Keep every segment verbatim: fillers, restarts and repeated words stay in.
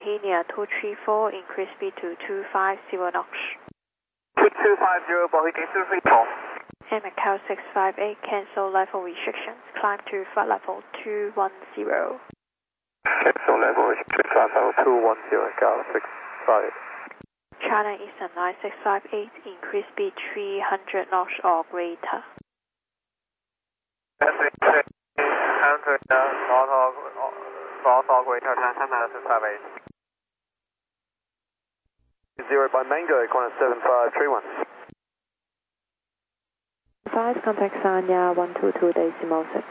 Bohemia two three four, increase speed to two five zero knots. two two five zero, Bohemia two three four. And Macau six five eight, cancel level restrictions, climb to flight level two one zero. Cancel level restrictions, flight level two one zero, Macau six five eight. China Eastern nine six five eight, increase speed three hundred knots or greater. one hundred knots or greater, China six five eight. Zero by Mango, Qantas seven five three one. five, contact Sanya one two two decimal six.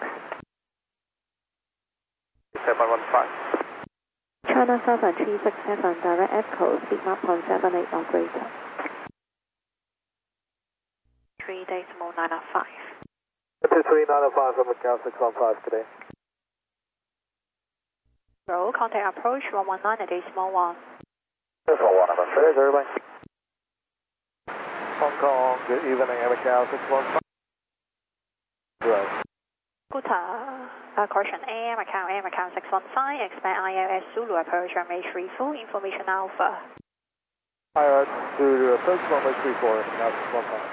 seven one five. China seven three six seven, direct echo, speed map on seven eight or greater. three decimal nine five. two three nine five from Macau six one five today. Roll, contact approach one one nine decimal one. six one one, I'm afraid, everybody. Hong Kong, good evening, Macau six one five. Right. Good, uh, caution Air Macau, Air Macau six one five, expect I L S Zulu approach runway three four, information alpha. I L S Zulu approach runway three four, Macau six one five.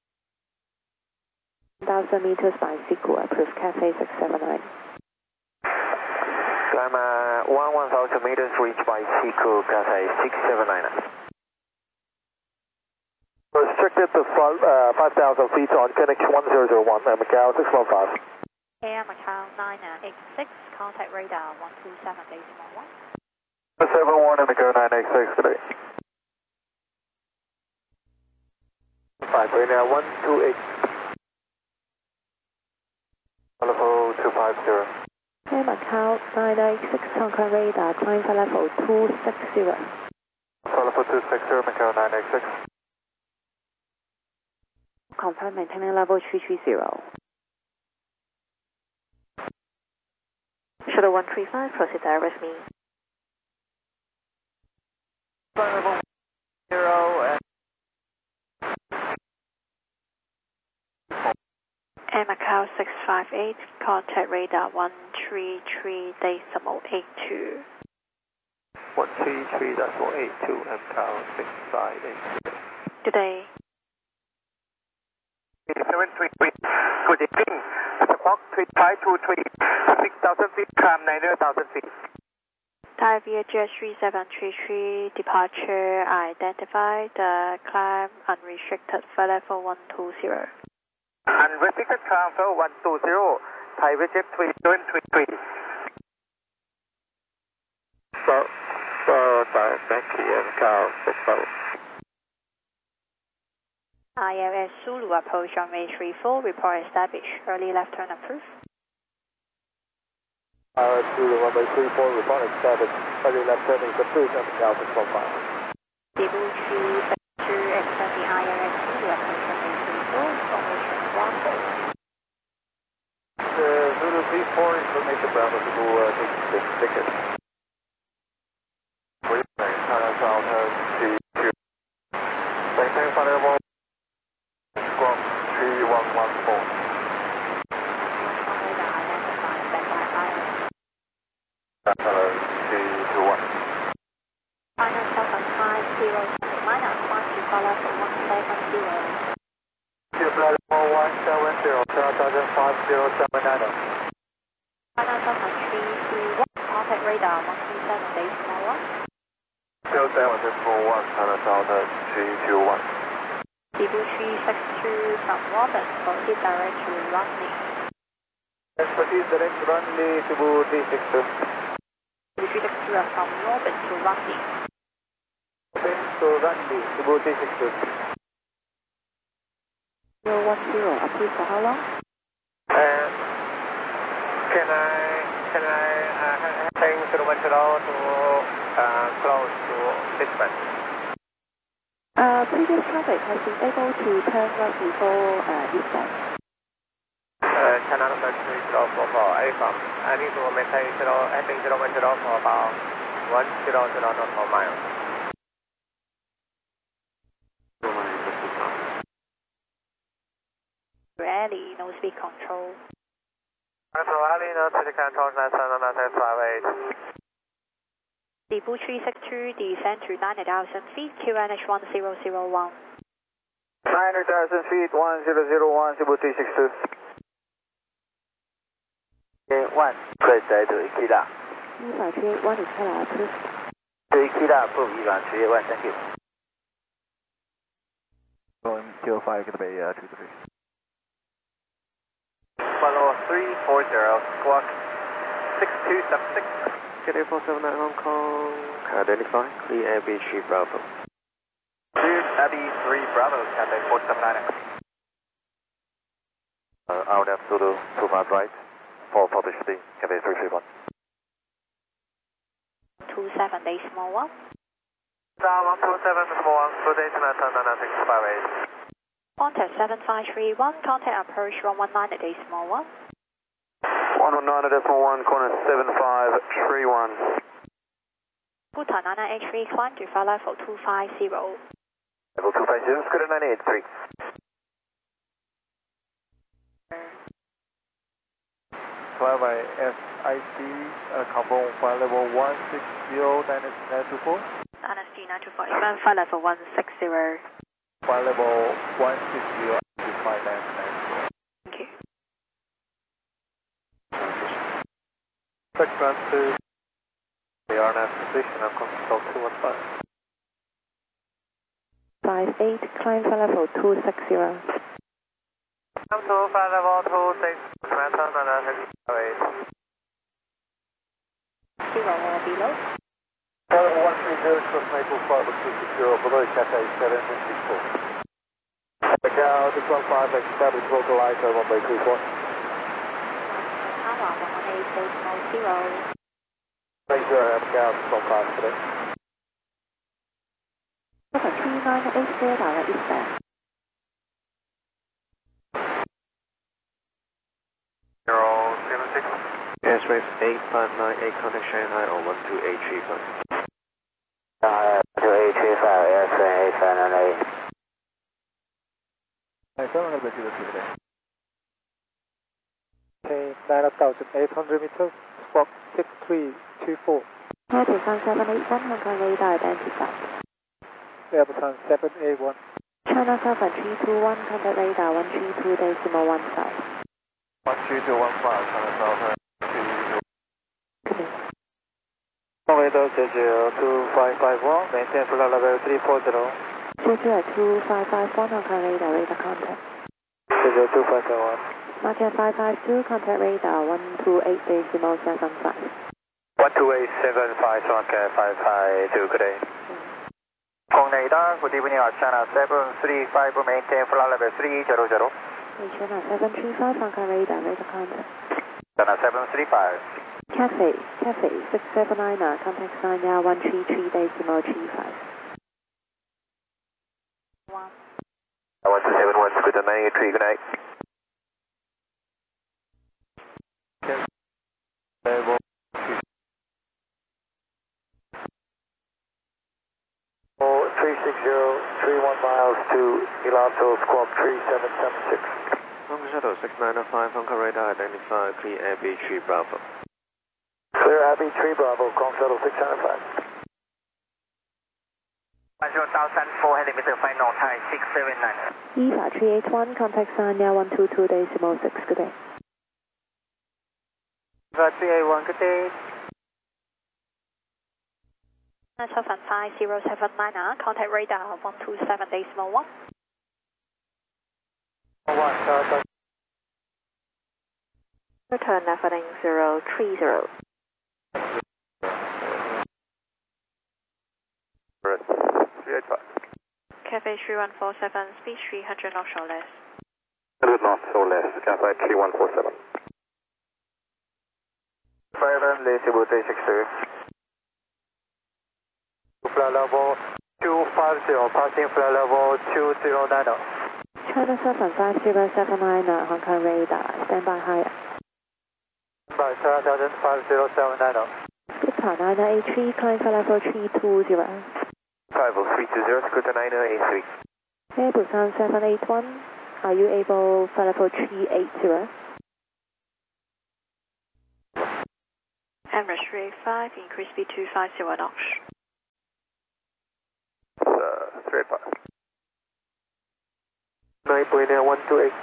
one thousand meters by Siku, approved Cathay six seven nine. Climb uh, one thousand meters, reach by Siku, Cathay six seven nine. Restricted to uh, five thousand feet on Connect one zero zero one, uh, Macau six one five. Air Macau nine eight six, contact radar one two seven decimal one. seven one and Macau nine eight six today. five, radar one two eight. Level two five zero. Air Macau nine eight six, contact radar, climb for level two six zero. Level two six zero, Macau nine eight six. Confirm maintaining level three three zero. Shuttle one three five, proceed direct with me. Level zero and Air Macau six five eight, contact radar one three three decimal eight two. one three three decimal eight two, Macau six five eight. Today. seven three three, good evening. Squawk three five two three, six thousand feet, climb nine thousand feet. Thai Vietjet three seven three three, departure identified, uh, climb unrestricted for level one two zero. Unrestricted climb for one two zero, Thai Vietjet three seven three three. So, so, thank you, Macau six five eight. I L S Zulu approach runway three four, report established, early left turn approved. I L S Zulu runway three four, report established, early left turn is approved and Macau six one five. Cebu three six two, extend the I L S Zulu approach runway three four, formation Bravo. The Zulu three four, information Bravo to go uh, take the ticket. Wait, China South two two. Maintain final Squawk three one one four. Hello, three two one. Final seven five zero seven, minus one to follow for one seven zero. Two flight four one seven zero, seven thousand five zero seven nine. Final seven three three one, contact radar one two seven decimal one. Zero seven four one, China South three two one. Cebu three six two from Robin, proceed direct to runway. Proceed direct runway Cebu three six two. Cebu three six two from Robin to runway. Robin to runway Cebu three six two. zero one zero, approved for how long? Uh, can I, can I uh, hang zero one zero to uh, close to dispatch? Uh, previous traffic has been able to turn right before uh, eastbound. Uh, China number three zero four four, A from, I need to maintain zero, heading zero one zero for about one zero zero nautical miles. Rally, no speed control. Rally, no speed control, nine seven nine five eight. Cebu three six two, descend to nine thousand feet, Q N H one zero zero one. nine thousand feet, one zero zero one, Cebu three six two. one, clear to Ikeda. Eva three eight one, Ikeda, approved. To Ikeda, approve, Eva three eight one, thank you. Going Kilo five, get the Bay, uh, two three. Follow three four zero, squawk six two seven six. Get A four seven nine Hong Kong, identify, clear Abbey three Bravo. Clear Abbey three Bravo, Cathay four seven nine. Uh, out left Zulu, two five right, four forty speed, Cathay three three one. two seven, decimal one. Star one two seven, decimal one, two decimal nine six five eight. Contact seven five three one, contact approach one one nine, decimal one. one one nine, decimal one, corner seven five three one. Bhutan nine nine eight three, climb to flight level two five zero. Level two five zero, Scooter nine eight three. Fly by F I C, uh, confirm flight level one six zero nine nine two four. N S G nine two four, event flight level one six zero. Flight level one six zero to five nine nine four. Thank you. Spectrum to the R N S position, I'm control two one five. five eight, climb flight level two six zero. Come to flight level two six, Samantha nine six five eight. Zero or below. Flight level one three zero, cross Maple flight level two six zero, below Cathay seven six four. Macau, this one five, establish localizer one by three four. Tower one one eight, decimal zero. Thank you, Macau, this one five today. Over three nine eight four, direct eastbound. zero seven six. Airspace eight five nine eight, contact Shanghai on one two eight three five. Uh, two eight three five, airspace eight five nine eight. I don't know the today. Okay, nine thousand eight hundred meters, squawk six three two four. Airbus seven eight one, Hong Kong radar identified. Airbus seven eight one. China seven three two one, contact radar one three two, decimal one five. one three two one five, China Southern two two. Radar zero two five five one, maintain flight level three four zero. Zero two five five one, Hong Kong radar, radar contact. Zero two five five one. Market five five two, contact radar one two eight, decimal seven five. one two eight seven five, Market five five two, good day. Hong radar, good evening, China seven three five, maintain flight level three zero zero. China seven three five, Hong Kong radar, radar contact. China seven three five. Cathay, Cathay six seven nine, contact sign now one three three, decimal three five. One. one two seven one, Scooter nine eight three, good night. Level three six zero, three one miles to Elato, squawk three seven seven six. Hong Kong Shuttle six nine five, Hong Kong radar identified, clear Abbey three Bravo. Clear Abbey three Bravo, Hong Kong Shuttle six nine five. one thousand four hundred meter final time six seven nine. Eva three eight one, contact sign now one two two, decimal six, good day. Eva three eight one, good day. seven five zero seven nine, contact radar one two seven, decimal one. one, uh, Return leveling zero three zero. three eight five. Cathay three one four seven, speed three hundred knots or less. one hundred knots or less, Cathay three one four seven. five hundred, Cebu three six two. Flight level two five zero, passing flight level two zero nine zero. China seven five zero seven nine, Hong Kong radar, standby higher. By China seven five zero seven nine zero. Bhutan nine nine eight three, climb flight level three two zero. five oh three two zero, Scooter nine eight three. Airbus seven eight one, are you able flight level three eight zero? Emirates three eight five, increase speed two five zero knots. Uh, three eight five. nine point one two eight.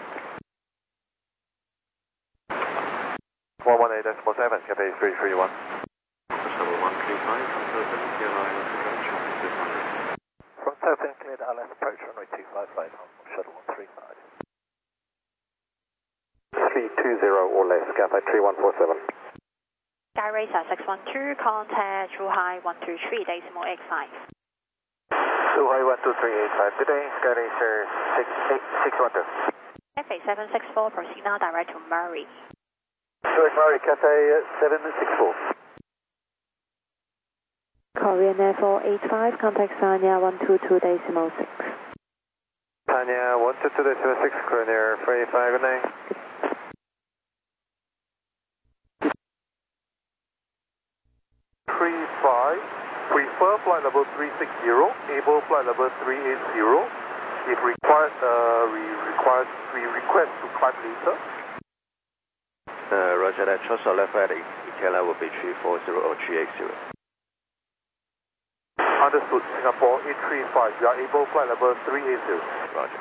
one one eight decimal seven, Cathay three three one. Shuttle one three five, from Southern, clear I L S approach, runway two hundred. From Southern, cleared I L S approach, runway two five five, shuttle one three five. three two zero or less, Cathay three one four seven. Sky Racer six one two, contact Zhuhai one two three, decimal eight five. Zhuhai one two three eight five, today, Sky Racer six eight six one two. Cathay seven six four, proceed now direct to Murray. Direct Murray, Cathay seven six four. Korean Air four eight five, contact Sanya one two two decimal six. Sanya one two two decimal six, Korean Air four eight five, good night. three five, prefer flight level three six zero, able flight level three eight zero. If required, uh, we require, we request to climb later. Uh, roger that, trust our left heading, E T L will be three four zero or three eight zero. Understood, Singapore eight three five, we are able flight level three eight zero. Roger.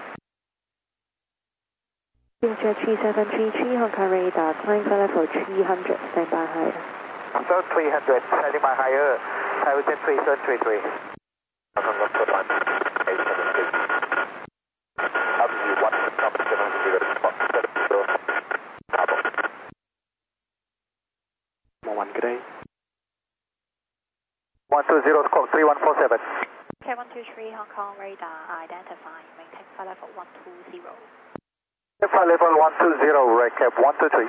Jet three seven three three, Hong Kong radar, climb for level three hundred, stand by higher. So three hundred, heading by higher, Thailand three seven three three. One good day. one two zero, squawk three one four seven. K one two three, Hong Kong radar, identify, maintain flight level one two zero. Flight level one two zero, recap one two three.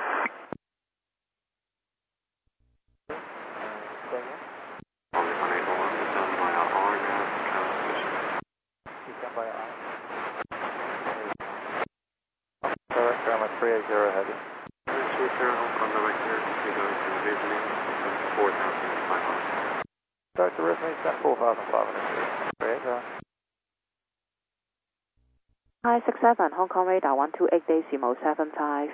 three eight zero heavy. three zero, on the right here, we go to Visioning, four thousand five hundred. Start the rhythm, four thousand five hundred. three eight zero. Hi six seven, Hong Kong radar one two eight decimal seven five.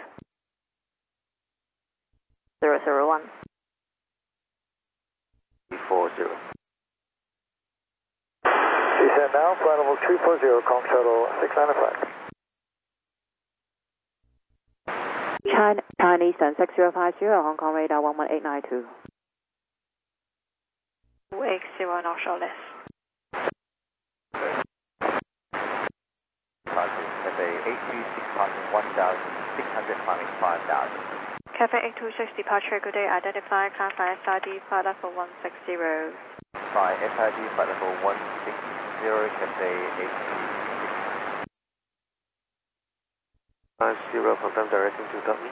zero zero one. four zero. Descend now, flight level two four zero, Kong Shuttle six nine five. China, China Eastern six zero five zero, Hong Kong radar one one eight nine two. two eight zero knots or less. Cathay eight two six, passing one thousand six hundred, climbing five thousand. Cathay eight two six, departure, good day, identify, climb by S R D, flight level one six zero. By S I D, flight level one six zero, Cathay eight two six. Five zero, confirm directing to Dublin.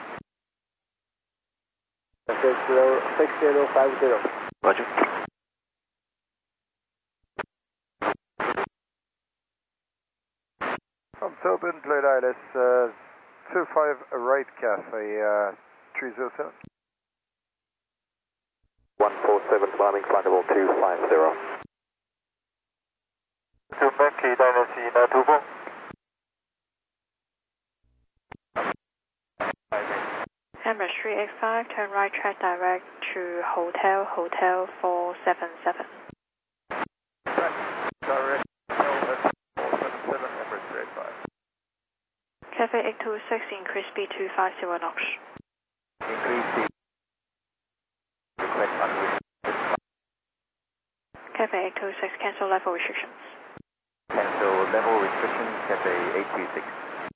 six zero six zero five zero. Roger. From Tobin, Blade I L S uh, two five right, Cathay uh, three zero seven. one four seven, climbing flight level two five zero. To Mekki, Dynasty, uh, two four. Emirates three eight five, turn right track direct to Hotel, Hotel four seven seven. Direct, four seven seven, Emirates three eight five. Cathay eight two six, increase speed two five zero knots. Increase the request on Cathay eight two six, cancel level restrictions. cancel level restrictions, Cathay eight two six.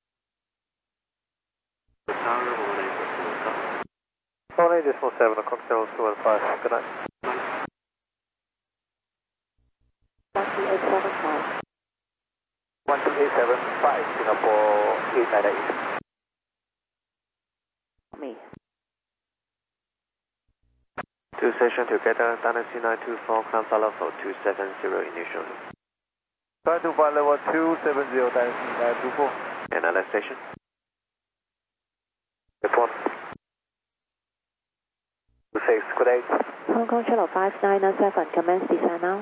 The tower will enable to stop. one eight decimal seven, cocktail two one five, good night. one two eight seven five. one two eight seven five, Singapore eight nine eight. Me. Two station together, Dynasty nine two four, climb flight level two seven zero initially. Try to flight level two seven zero, Dynasty nine two four. Another station. This one. two six, good eight. Hong Kong Shuttle five nine seven, commence descent now.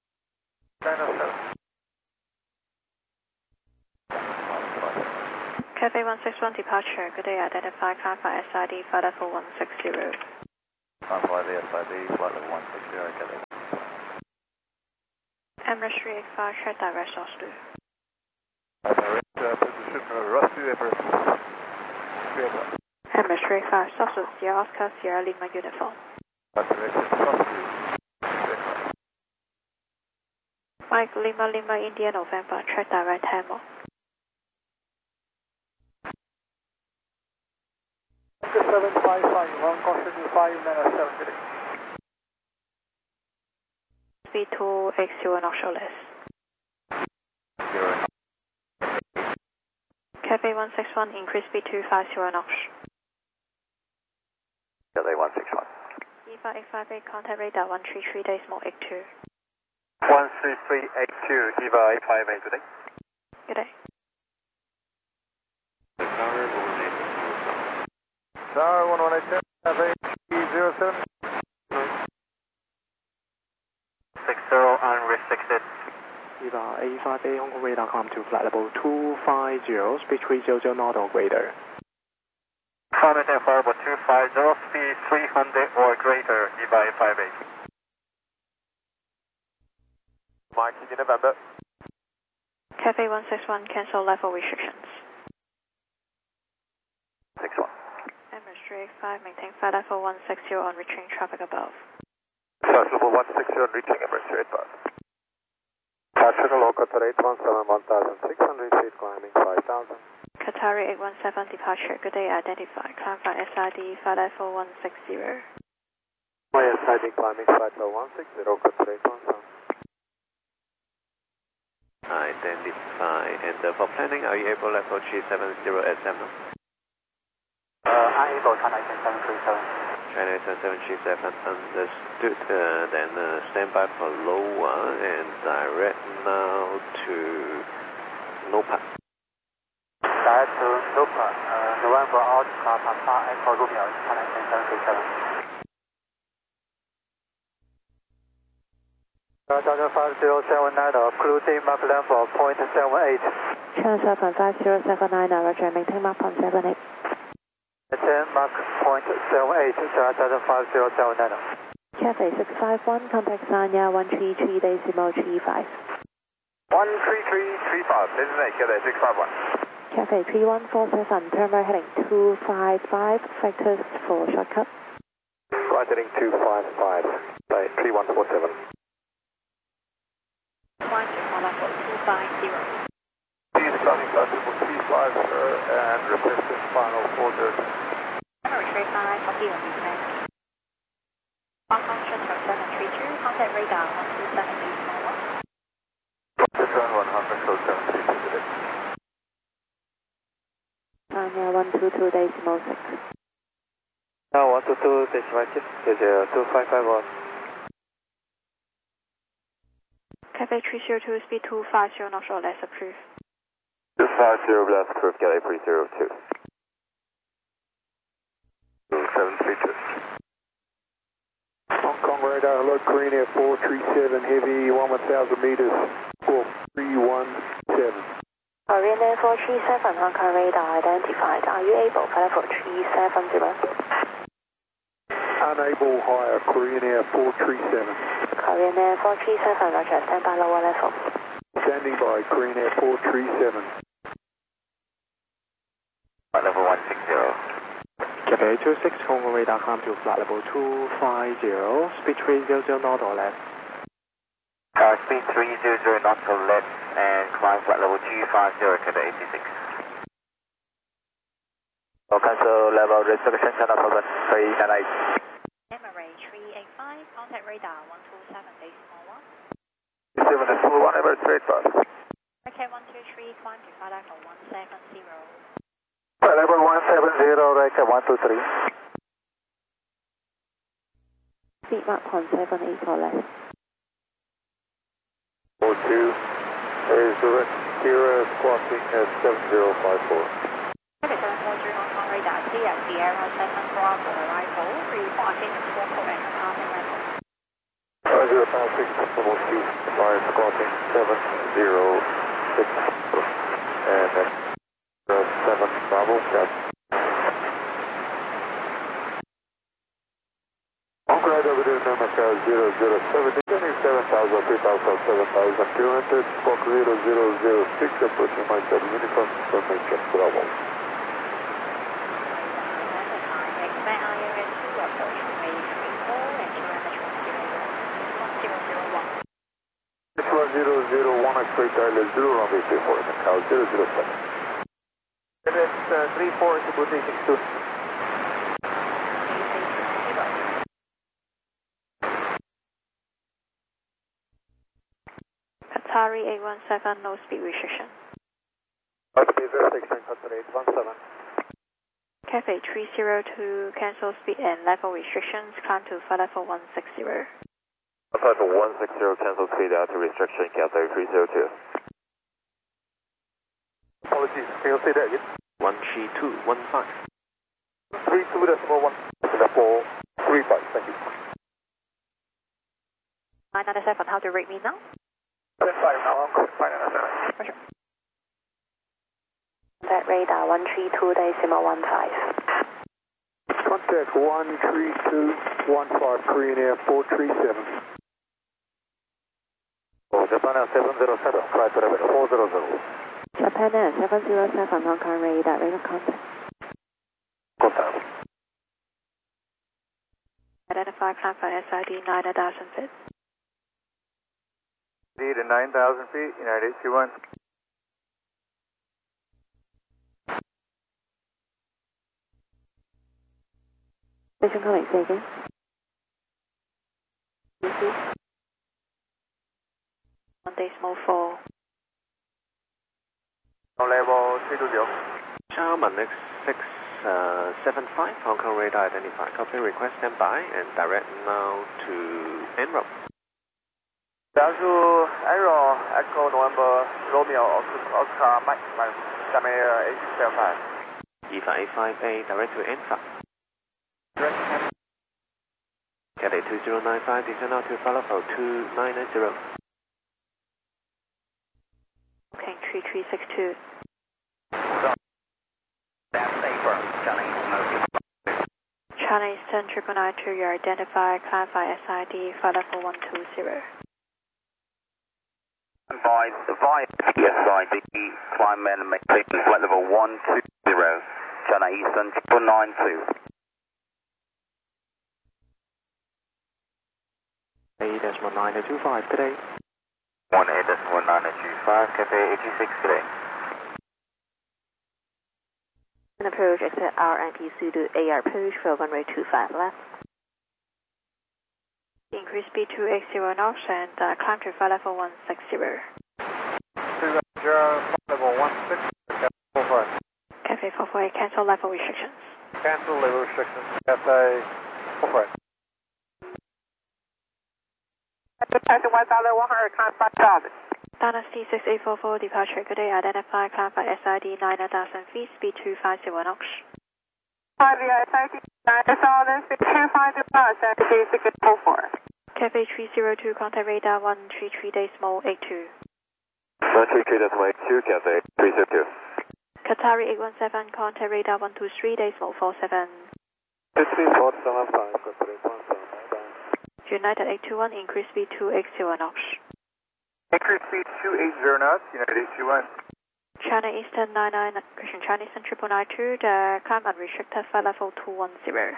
nine oh seven. Cafe one six one departure, good day, identify climb for S I D flight level one six zero. Climb for the S I D flight level one six zero, get it. Emirates three eight five, check direct Oslo. Direct position, Rusty Everest. Emirates three eight five, Oslo, Sierra Oscar, Sierra Lima uniform. Mike Lima Lima India November, check direct Hamo. seven five five, one caution five minus seven minutes. Speed two eight zero offshore less. Cafe one six one, increase speed two five zero knots. Cafe one six one. E five eight five eight, contact radar one three three, decimal eight two. one three three eight two, E five eight five eight, good day. Good day. Tower one one eight seven, Cafe zero seven. six zero unrestricted. Eva A five eight Hong Kong radar climb to flight level two five zero, speed three hundred knot or greater. Climb maintain flight level two five zero, speed three hundred or greater, Eva eight five eight. Mike, in November. Cafe one six one, cancel level restrictions. six one. Emirates three eight five, maintain flight level one six zero on returning traffic above. Flight level one six zero, reaching Emirates three eight five. Patrick local to eight one seven, one thousand six hundred feet, climbing five thousand. Qatari eight one seven, departure, good day, identify, climb for S I D, flight level one six zero. My S I D climbing flight level one six zero, Qatar eight one seven. Identify, and uh, for planning, are you able level three seven zero at seven? Uh, I'm able, China seven three seven. China seven three seven, understood. Uh, then uh, stand by for lower and direct now to Nopa. Direct to Nopa, uh, November Oscar Papa Echo Romeo, China seven three seven. Delta five zero seven nine, cruising Mach level point seven eight. Channel seven five zero seven nine, roger, maintain Mach point seven eight. ten Mach point seven eight, Delta five zero seven nine. Cafe six five one, contact Sanya one three three, decimal three five. one three three three five, this is Nick, Cafe six five one. Cafe three one four seven, turn right heading two five five, factors for shortcut. Right heading two five five, by three one four seven. One to call level two five zero. Please coming flight level three five, sir, and requesting final order. Emirates three five, copy on descent. Hong Kong Shuttle seven three two, contact radar one two seven, decimal one. Return one hundred, so seven three two today. Sanya one two two, decimal six. Now one two two, decimal six, two five five one. Cafe three zero two, speed two five zero, offshore less approved. two five zero left, approved, Galley three zero two. seven three two. Hong Kong radar, hello, Korean Air four three seven, heavy, one one thousand meters, squawk three one seven. Korean Air four three seven, Hong Kong radar identified. Are you able, flight level three seven zero? Unable, higher, Korean Air four three seven. Korean Air four three seven, roger, stand by lower level. Standing by, Korean Air four three seven. Flight level one six zero. Cafe two six, Hong Kong radar climb to flight level two five zero, speed three hundred knot or less. Uh, speed three hundred knots or less, and climb flight level two five zero, Qatar eighty-six. So cancel level restriction, channel seven three nine eight. Emirates three eight five, contact radar one two seven, decimal one. seven four one, Emirates three eight five. Okay, one two three, climb to flight level one seven zero. Flight level one seven zero, right at one two three. Speed Mach point seven eight or less. four two is direct Sierra squawking at seven zero five four. Cafe seven four zero, Hong Kong radar, clear Sierra seven Bravo arrival, reporting at Squawk and departing level. Uh, zero five six, level two, five squawking seven zero six, and then uh, seven Bravo, yes. Right over there, Namaka zero zero seven, descending seven thousand, three thousand, seven thousand two hundred, squawk zero zero zero six, approaching my seven uniform, information, Bravo. Expect R U S to approach runway three four and China one zero zero one. H one zero zero one, expect Tyler zero, runway three four, Macau zero zero seven. It is uh, three four, Djibouti six two. Qatari eight one seven, no speed restriction. Speed restriction, Qatari eight one seven. Cathay three zero two, cancel speed and level restrictions, climb to flight level one six zero. Flight level one six zero, cancel speed out to restriction, Cathay three zero two. Apologies, can you say that again? one three two one five. three two decimal one, four three five, thank you. nine nine seven, how to rate me now? That's five now, I'm going five nine seven. Roger. Contact radar one three two decimal one five. Contact one three two one five, Korean Air four three seven. Oh, Japan Air seven zero seven, flight level four zero zero. Japan Air seven zero seven, on current radar, radar contact. Contact. Identify climb for S I D nine thousand feet. Speed at nine thousand feet, United H one. Station calling, say again. One decimal four. Level three two zero. Charman X six seven five, Hong Kong radar identified. Copy, request standby and direct now to en route. Down to Aero Echo November Romeo Oscar Mike, Japan Air eight seven five. E five eight five A, direct to Enfa. Cathay two zero nine five, descend out to flight level two nine nine zero. Booking three three six two. China Eastern triple nine two, you are identified, climb by S I D, flight level one two zero. Advise, advise, S I D, climb and maintain flight level one two zero, China Eastern triple nine two. eight decimal nine two five today. one eight decimal nine two five, Cathay eighty-six today. And approach exit R and P Sudo A R push for runway two five left. Increase speed to eight zero knots and uh, climb to flight level one six zero. two zero, level one six zero, four five. Cathay four four eight, cancel level restrictions. Cancel level restrictions, Cathay four five. Taxi one thousand one hundred, climb five thousand. Dynasty six eight four four, departure good day, identify, climb by S I D nine thousand feet, speed two five zero knots. five S I D nine thousand, speed two five zero knots, Taxi six eight four four. Cathay three zero two, contact radar one three three decimal eight two. one three three decimal eight two, Cathay three zero two. Qatari eight one seven, contact radar one two three decimal four seven. two three four seven five, Cathay eight one seven, bye bye. United eight two one, increase speed two eight zero knots. Increase speed two eight zero knots, United H one. China Eastern nine nine, Christian China Eastern triple nine two, the climb unrestricted flight level two one zero.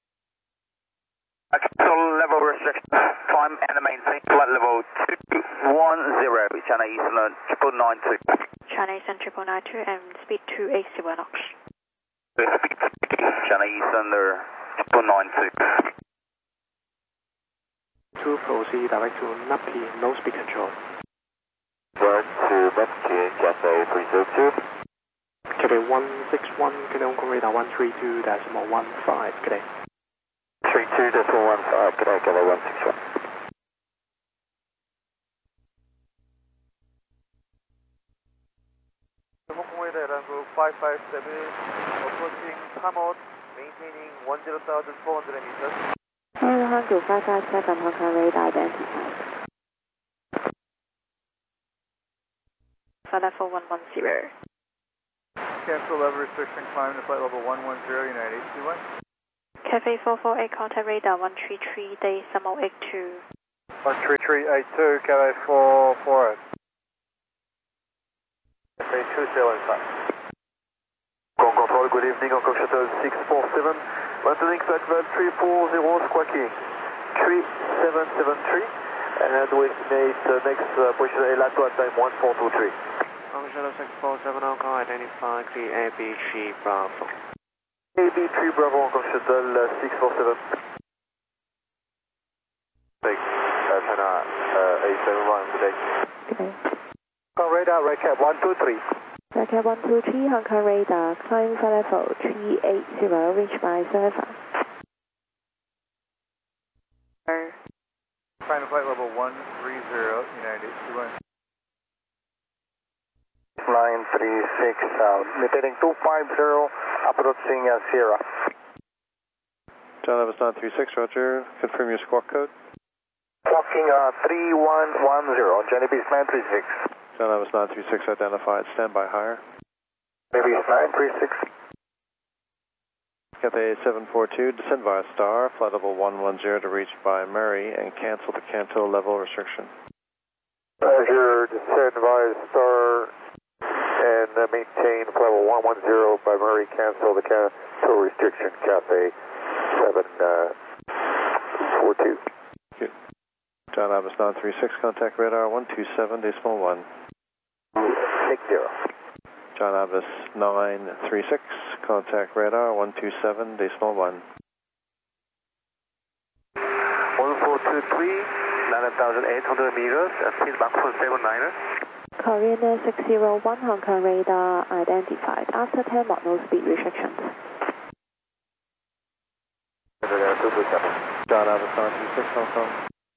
Cancel level restriction, climb and maintain flight level two one zero, China Eastern triple nine two. China Eastern triple nine two and speed two eight zero knots. Speed China Eastern triple nine two. To proceed direct to Napi, no speed control. Direct to Napi, Cathay three zero two. Cathay one six one, Cathay Hong Kong radar one three two decimal one five, Cathay. three two decimal one five, Cathay, Cathay one six one. Hong Kong radar five five seven, approaching Hamot, maintaining one zero thousand four hundred meters. Honolulu five five seven, Hong Kong radar identified. Flight level one one zero. cancel level restriction, climb to flight level one one zero, United eight two one. Cafe four four eight, contact radar one three three, decimal eight two. one three three eight two, Cafe four four eight. Cafe two zero five. Ground control, good evening, Hong Kong Shuttle six four seven. Maintaining flight level three four zero, squawking three seven seven three. And we estimate uh, next uh, position A LATO at time one four two three. Hong Kong Shuttle six four seven, Hong Kong, identify clear A B three Bravo. A B three Bravo, Hong Kong Shuttle uh, six four seven. Thanks, uh, China uh, eight seven one, good day. Good day. Hong Kong radar, right cap one two three. Right cap one two three, Hong Kong radar, climb flight level three eight zero, reach by server. Climb to flight level one three zero, United eight two one. nine three six, uh, maintaining two five zero, approaching uh, Sierra. John Evans nine three six, roger. Confirm your squawk code. Walking uh, three one one zero, Johnny Beast nine three six. John Evans nine three six identified, standby higher. Johnny Beast nine three six. Cathay seven four two, descend via Star, flight level one one zero to reach by Murray and cancel the Canto level restriction. Roger, descend via Star and uh, maintain flight level one one zero by Murray, cancel the Canto restriction, Cathay seven four two. Good. John Evans nine three six, contact radar one two seven, decimal one. six zero. John Avis nine three six, contact radar one two seven, decimal one. one four two three, nine thousand eight hundred meters, uh, speed Mach one seven niner. Korean Air six zero one, Hong Kong radar identified. After ten Mach, no speed restrictions. John Avis nine three six, Hong Kong.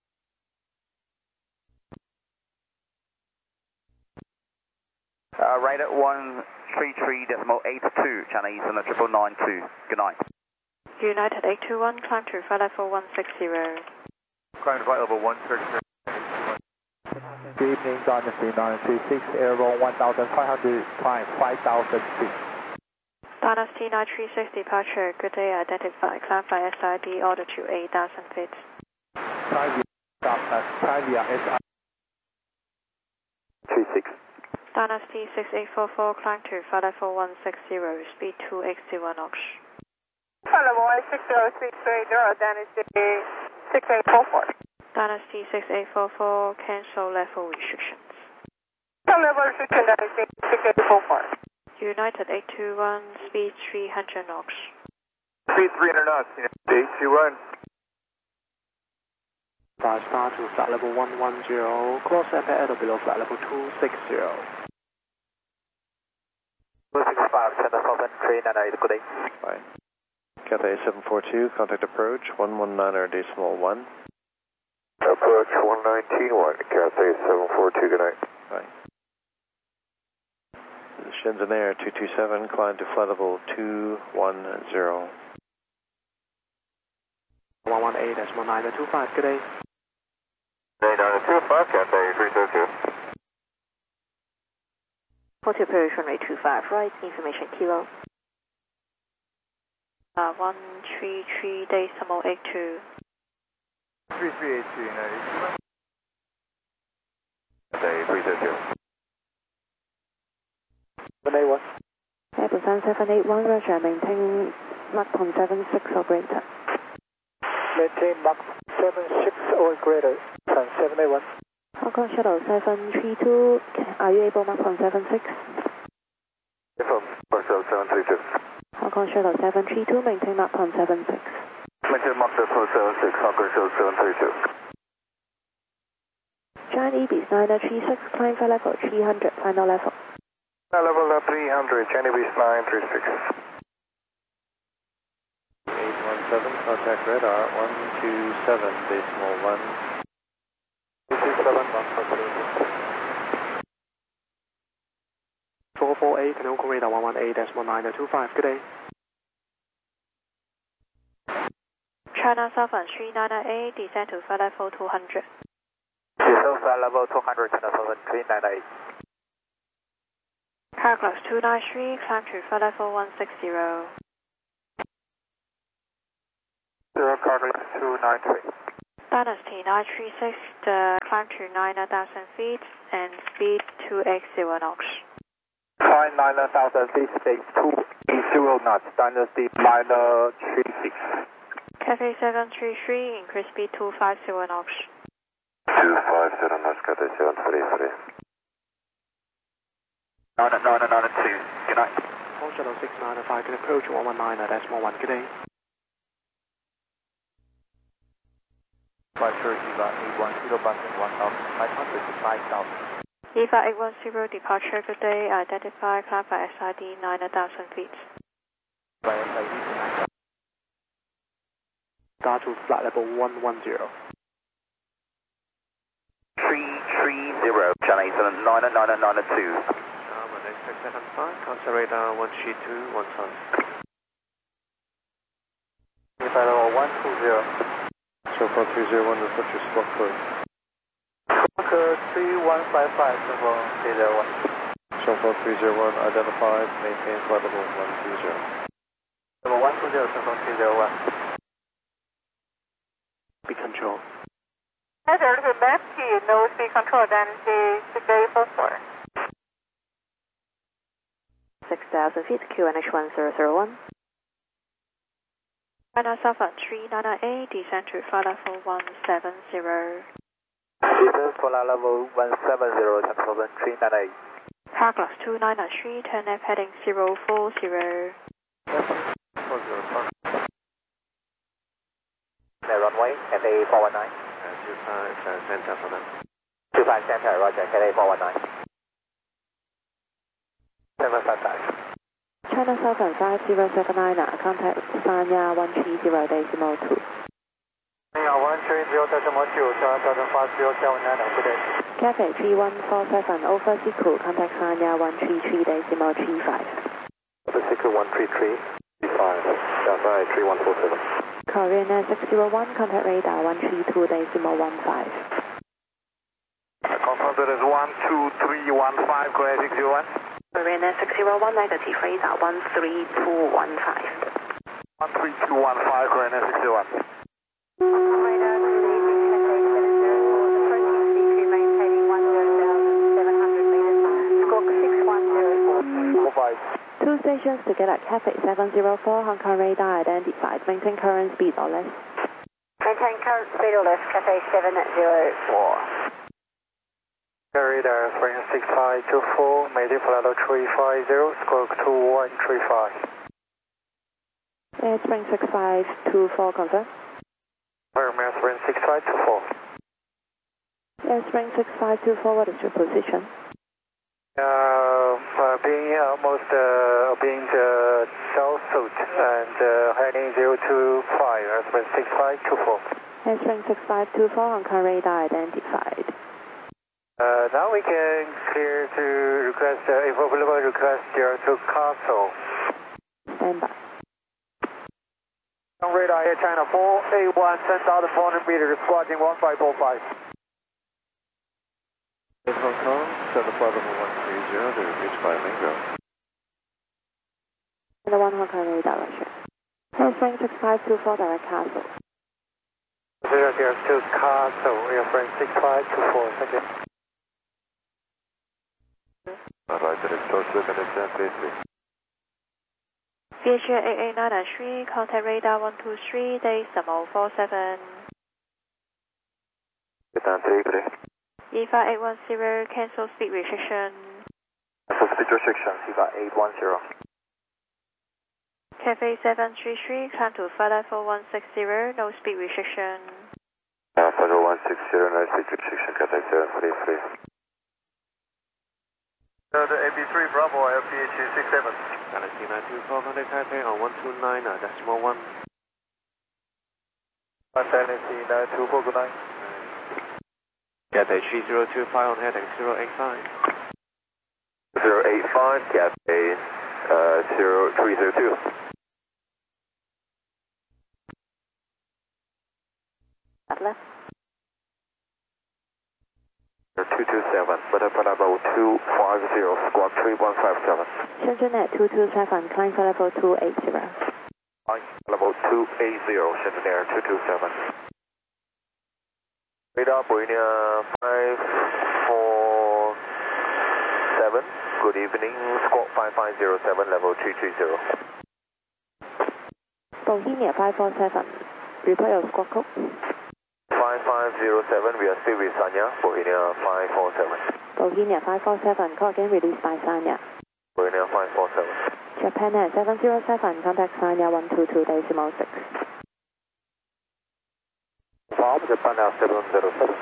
Uh, right at one three three decimal eight two, China Eastern triple nine two. Good night. United eight two one, climb to flight level one six zero. Climb to flight level one six zero. Good evening, Dynasty nine three six, airborne one thousand five hundred, climb five thousand feet. Dynasty nine three six, departure, good day, identified, climb flight S I D, order to eight thousand feet. Private, stop at Private S I D. three six. Dynasty six eight four four, climb to flight level one six zero, speed two eight zero knots. Flight level one six zero, speed two eight zero, Dynasty six eight four four. Dynasty six eight four four, cancel level restrictions. Cancel level restriction, Dynasty six eight four four. United eight two one, speed three hundred knots. Speed three hundred knots, eight two one. Star to flight level one one zero, cross F A L below flight level two six zero. two six five, China Southern three nine eight, good day. Bye. Cathay seven four two, contact approach one one nine decimal one. Approach one nineteen one, Cathay seven four two, good night. Bye. Shenzhen Air two two seven, climb to flight level two one zero. one one eight decimal nine two five, good day. nine nine two five, Cathay three two two. Forty operation rate two five, right, information kilo. Uh, one three three, decimal eight two. three three eight two, United eight two one. Cathay three two two. seven eight one. Airbus seven eight one, roger, maintain Mach one seven six or greater. Maintain Mach seven six or greater, Sun seven eight one. Hong Kong Shuttle seven three two, are you able Mach one seven six? From Marcel seven three two. Hong Kong Shuttle seven three two, maintain Mach one seven six. Maintain Mach seven seven six, Hong Kong Shuttle seven three two. Giant Ibis nine three six, climb flight level three hundred, final level. Level three hundred, Johnny Beast nine three six. eight one seven, contact radar one two seven, decimal one. two two seven one. four four eight, Hong Kong radar one one eight decimal nine two five, good day. China Southern three nine eight, descend to flight level two hundred. Descend flight level two hundred, China Southern three nine eight. Paragraph two nine three, climb to flight level one six zero. Zero Carlos two nine three. Dynasty nine three six, the climb to nine thousand feet and speed two eighty knots. Climb nine thousand feet, speed two eighty knots, Dynasty nine three six. Cathay seven three three, increase speed two fifty knots. two fifty knots, Cathay seven three three. nine nine nine two, good night. Four Shuttle six nine five, can approach one one nine, decimal one, good day. Departure Eva eight one zero, passing one thousand five hundred to five thousand. Eva eight one zero, departure, good day, identify, climb by S I D nine thousand feet. By S I D to nine thousand. Start to flight level one one zero. three three zero, Channel seven nine nine nine two. Starman X six seven five, contact radar one three two one five. Flight level one two zero. So far three zero one, report your spot code. Squawk three one five five, so far three zero one. So far three zero one, identified, maintain flight level one two zero. Level one two zero, so far three zero one. Speed control. Hazard to left key, no speed control, Dynasty six eight four four. six thousand feet, Q N H one zero zero one. China Southern three nine eight, descend to flight level one seven zero. Descend for flight level one seven zero, China Southern three nine eight. Paragraph two nine three, turn left heading zero four zero. four zero park. The runway, Cathay four one nine. Uh, two five, uh, center for them. two five center, roger, Cathay four one nine. seven five five. China Southern five zero seven nine, contact Sanya one three zero decimal two. Yeah, one three zero decimal two, China Southern five zero seven nine, good day. Cathay three one four seven, over Siku, contact Sanya one three three decimal three five. Over Siku one three three, three five, Cathay three one four seven. Korean Air six zero one, contact radar one three two decimal one five. Confirm that is one two three one five, Korean six zero one. Korean Air six zero one, negative radar one three two one five. one three two one five, Korean Air six zero one. Radar two eight six, Cathay seven zero four, approaching C two, maintaining one zero thousand seven hundred meters. Squawk six one zero four. four five. Two stations to get at Cathay seven zero four, Hong Kong radar identified. Maintain current speed or less. Maintain current speed or less, Cathay seven zero four. Radar three six five two four, Mayday flight level three five zero, squawk two one three five. Air Spring six five two four, confirm. Air Spring six five two four. Air Spring six five two four, what is your position? Uh, uh, being almost uh, being the south suit and uh, heading zero two five, Air Spring six five two four. Air Spring six five two four, Hong Kong radar identified. Uh, now we can clear to request, uh, if available, request zero to Castle. Stand by. On radar here, China four eight one, ten thousand four hundred meters, squadron one five four five. In Hong Kong, seven flight level one three zero, to reach by Mango. The one Hong Kong radar, Russia. Air Spring six five two four, direct Castle. Zero zero to Castle, Air Spring six five two four, thank you. Alright, that is close look at the ten fifty. V H A eight eight nine three, contact radar one two three, decimal four seven. Vietnam three, good day. Eva eight one zero, cancel speed restriction. Cancel speed restriction, Eva eight one zero. Cathay seven three three, climb to flight level one six zero, no speed restriction. Uh, flight level one six zero, no speed restriction, Cathay seven three three. Uh, the A B three Bravo, L P H six seven. Galaxy nine two four, contact Taipei on one two nine, uh, decimal one. Galaxy nine two four, good night. Cathay three zero two five on heading zero eight five. zero eight five, Cathay uh, zero three zero two. At left. two two two seven, butterfly level two five zero, squawk three one five seven. Shenzhen Air two two seven, climb flight level two eight zero. Climb level two eight zero, Shenzhen Air two two seven. Radar Boeing five four seven, good evening, squawk five five zero seven, level three three zero. Bohemia five four seven, report your squawk code. five five zero seven, we are still with Sanya, Bohemia five four seven. Bohemia five four seven, call again released by Sanya. Bohemia five four seven. Japan Air seven zero seven, contact Sanya one two two decimal six. Bob, Japan Air seven zero seven.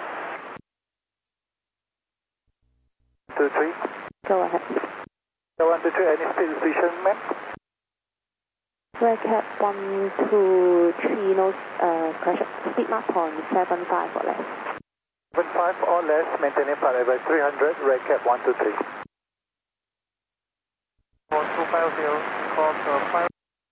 two three. Go ahead. one two two, any speed restriction, ma'am? Red Cap one two three, no uh, pressure, speed mark point seven five or less. seven five or less, maintaining flight level three hundred, Red Cap one two three. one two five zero, call to five.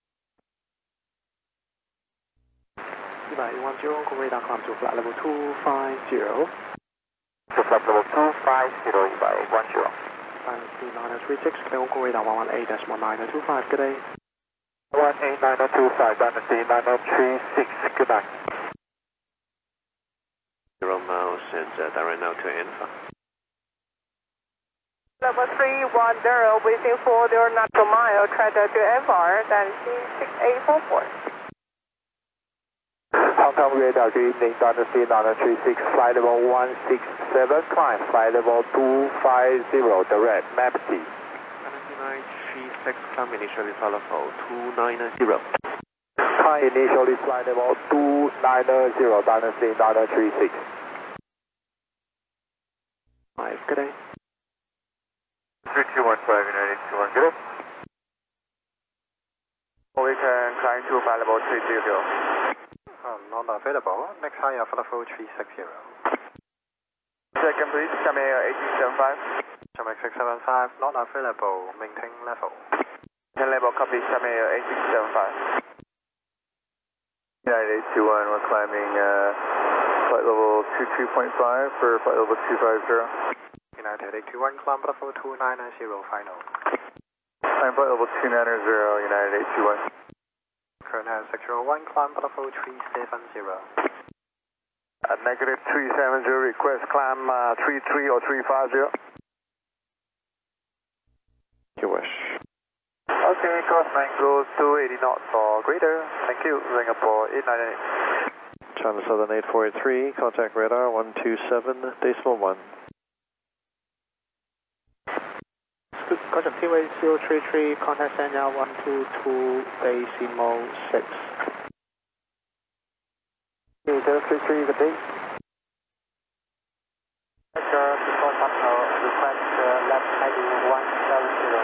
one zero, go radar climb to flight level two five zero. To flight level two five zero, by one zero. Dynasty nine three six, go radar one one eight decimal nine two five, good day. one eight nine two five, Dynasty nine three six, good night. Zero miles and uh, direct now to Alpha. Level three one zero, within four zero nautical mile, try to do F R, Dynasty six eight four four. Hong Kong radar, good evening, Dynasty nine three six, flight level one six seven, climb flight level two five zero, direct, map T. Dynasty nine three six, climb initially flight level two nine zero. Climb initially flight level two nine zero, Dynasty nine three six. five, good day. three two one five, United two one, good day. We can climb to flight level three zero. Uh, not available, next higher flight level three six zero. Second please, Xiamen Air eight six seven five. Xiamen six seven five, not available, maintain level. Maintain level, copy, Xiamen Air eight six seven five. United eight two one, we're climbing uh, flight level two two point five for flight level two five zero. United eight two one, climb level two nine zero, final. Climb flight level two nine zero, United eight two one. Colonel six zero one, climb level three seven zero. Uh, negative three seven zero, request climb uh, three three or three five zero. You wish. Okay, cross nine goes two eighty knots or greater. Thank you. Singapore eight nine eight. China Southern eight four eight three, contact radar one two seven, decimal one. Gotcha, T W zero three three, contact Sanya one two two, decimal six. zero three three, good day. Sir, before control, request uh, left heading one seven zero.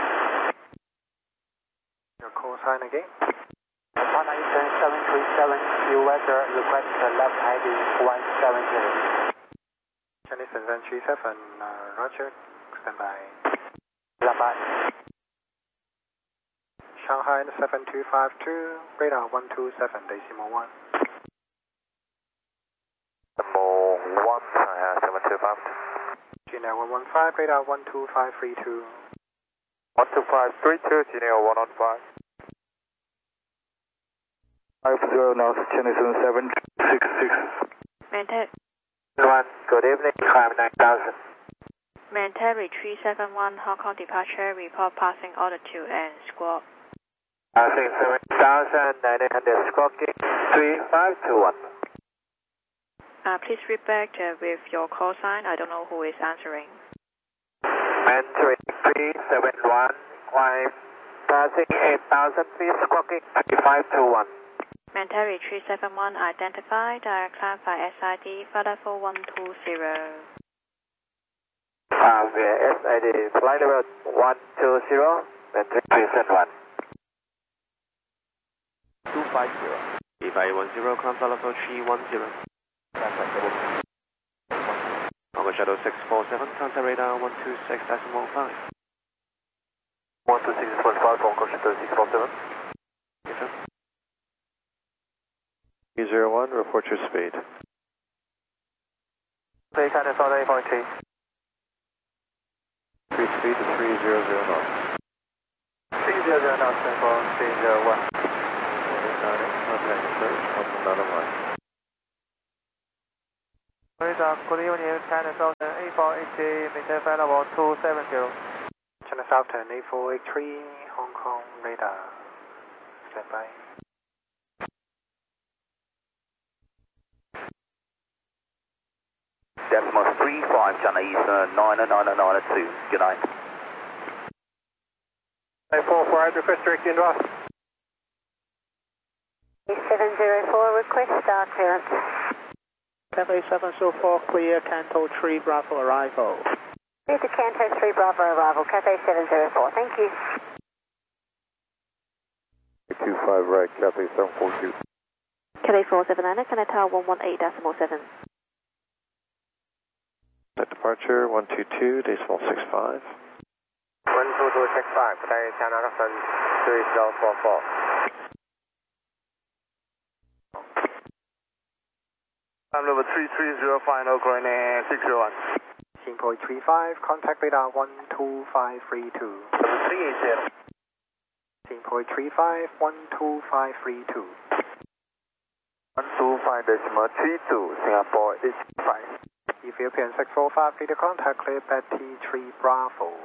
Your call sign again? China Eastern seven three seven, U weather, request uh, left heading one seven zero. Chinese seven three seven, uh, Roger, stand by. Stand by. Shanghai seven two five two, radar one two seven, decimal one. Decimal one, uh, seven two five. G N L one one five, radar one two five three two. one two five three two, G N L one one five. five zero North, Chinese seven six six. Maintain, One, good evening, climb nine thousand. maintain three seven one, Hong Kong departure, report passing altitude and squawk. Passing seven thousand nine hundred, squawking three five two one. Uh, please read back uh, with your call sign. I don't know who is answering. Entering three seven one, climb, passing eight thousand feet, squawking five two one. Maintain three seven one, identified, direct climb by S I D, flight level one two zero. Uh, S I D, flight level one two zero, entering three seven one. two five zero. E five one zero, climb flight level three one zero. Hongo Shuttle six four seven, contact radar one two six decimal five. one two six point five, Hongo Shuttle six four seven. Yes, sir. three zero one, report your speed. Play China Southern eight four eight three. speed to three hundred knots. three hundred knots, Central three zero one. Contact approach, one another line. Radar, good evening, China Southern eight four eight three, maintain flight level two seven zero. China Southern eight four eight three, Hong Kong radar, stand by. Decimal three five, China Eastern nine nine nine two, good night. eight four four, request direct inbound. seven zero four, request start clearance. Cathay seven zero four, clear Canto three Bravo arrival. Clear to Canto three Bravo arrival, Cathay seven zero four, thank you. two five right, Cathay seven four two. Cathay four seven nine, Canada Tower one one eight decimal seven. At departure, one two two, decimal six five. one two two six five, Cathay China Southern three zero four four. Climb level three three zero, final coordinate six zero one. Simpo three five, contact radar one two five three two. Level three eight zero. Simpo three five, one two five three two. one two five decimal three two, Singapore H five. Ethiopian six four five, clear to contact, clear at T three Bravo.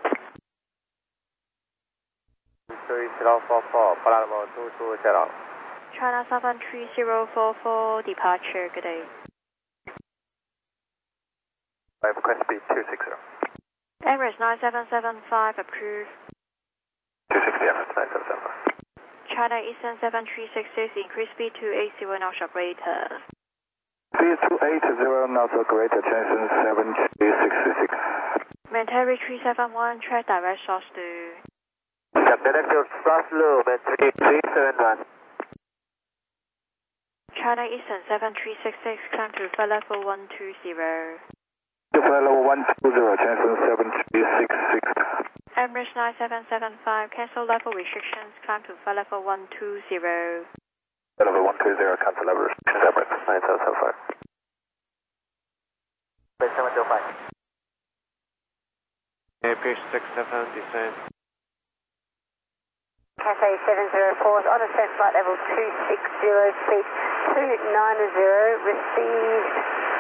three zero four four, flight level two two zero. China Southern three zero four four, departure, good day. Five, request speed two six zero. Emirates nine seven seven five, approved. two sixty, Emirates nine seven seven five. China Eastern seven three six six, increase speed to eight zero knots operator. three two eight zero knots operator, Jensen seven three six six. Maintain three seven one, track direct source to. Direct source loop at three three seven one. China Eastern seven three six six, climb to flight level one two zero. To flight level one two zero, Jensen seven three six six. Emirates nine seven seven five, cancel level restrictions, climb to flight level one two zero. Level one two zero, cancel level restrictions, Emirates nine seven seven five. seven zero five. Airfield six seven, descent. Cathay seven zero four is on ascent flight level two six zero, speed two nine zero, received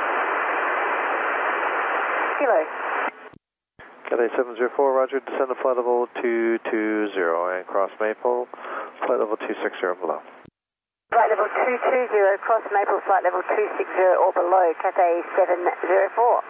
kilo. Cathay seven zero four, roger, descend to flight level two two zero and cross Maple, flight level two six zero below. Flight level two two zero, cross Maple, flight level two six zero or below, Cathay seven zero four.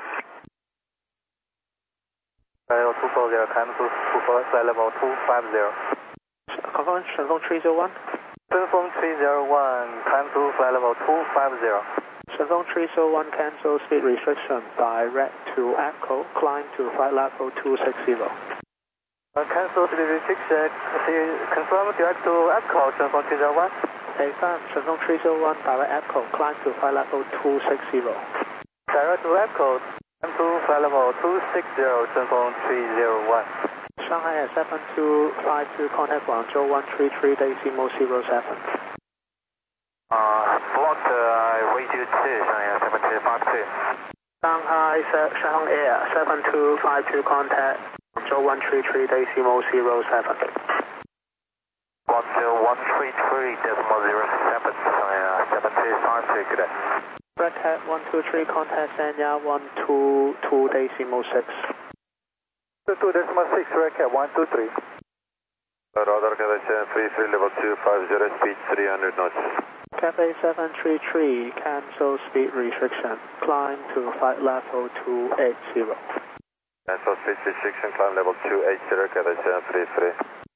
Flight level two four zero, climb to flight level two five zero. Confirm, Shenfeng three zero one. Shenfeng three zero one, climb to flight level two five zero. Shenfeng three zero one, cancel speed restriction, direct to Echo, climb to flight level two six zero. Uh, cancel speed restriction, confirm direct to Echo, Shenfeng three zero one. Confirm, Shenfeng three zero one, direct Echo, climb to flight level two six zero. Direct to Echo, climb to flight level two six zero, Shenfeng three zero one. Shanghai at seven two five two, contact Guangzhou one three three decimal zero seven. Uh, blocked, uh, way two two, Shanghai seven two five two. Shanghai, Shanghai Air seven two five two, contact Guangzhou one three three decimal zero seven. Guangzhou one three three decimal zero seven, Shanghai seven two five two, good day. Red Cat one two three, contact Sanya one two two decimal six. two two decimal six, Red Cat one two three. Radar Cathay seven three three, level two five zero, speed three hundred knots. Cathay seven three three, cancel speed restriction, climb to flight level two eight zero. Cancel speed restriction, climb level two eight zero, Cathay seven three three.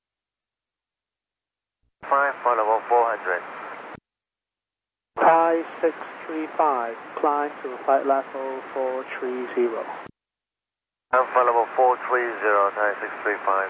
Climb for level four hundred. Thai six three five, climb to flight level four three zero. Climb for level four three zero, Thai six three five.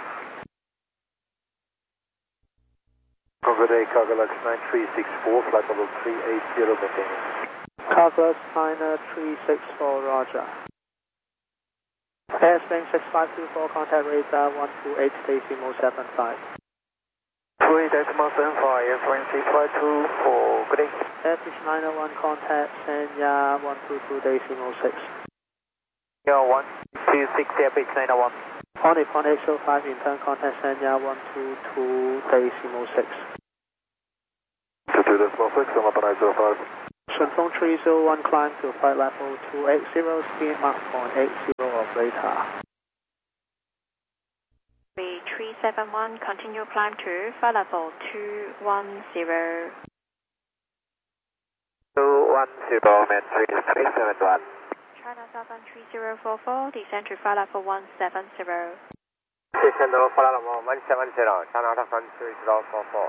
Congo Day, Cargolux nine three six four, flight level three eight zero, maintaining. Cargolux China three six four, roger. Airspace six five two four, contact radar one two eight decimal seven five. three decimal seven five, airplane six five two four, good day. Airfish nine oh one, contact Sanya one two two decimal six. Yeah, one two six, airfish nine oh one. On the point eight zero five, intern contact Sanya one two two decimal six. two two decimal six, I'm up on eight zero five. 顺风three zero one, climb to flight level two eighty, speed Mach point eight zero of radar. three seven one, continue climb to flight level two one zero. two one zero, man three three seven one. China Southern three zero four four, descend to flight level one seven zero. Descend to flight level one seven zero, China Southern three zero four four.